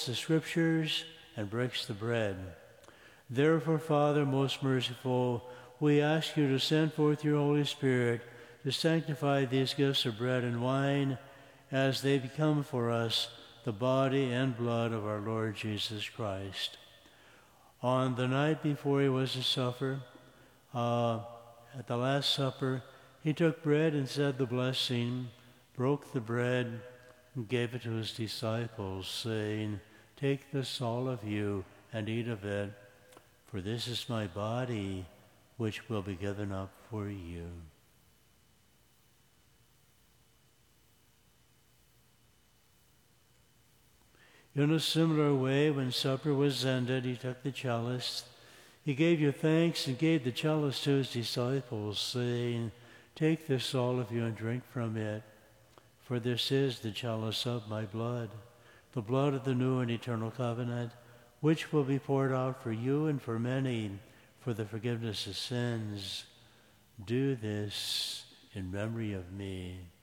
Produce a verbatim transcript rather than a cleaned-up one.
the Scriptures and breaks the bread. Therefore, Father, most merciful, we ask you to send forth your Holy Spirit to sanctify these gifts of bread and wine as they become for us the body and blood of our Lord Jesus Christ. On the night before he was to suffer, uh, at the Last Supper, he took bread and said the blessing, broke the bread, and gave it to his disciples, saying, "Take this, all of you, and eat of it, for this is my body, which will be given up for you." In a similar way, when supper was ended, he took the chalice. He gave you thanks and gave the chalice to his disciples, saying, "Take this, all of you, and drink from it, for this is the chalice of my blood, the blood of the new and eternal covenant, which will be poured out for you and for many for the forgiveness of sins. Do this in memory of me."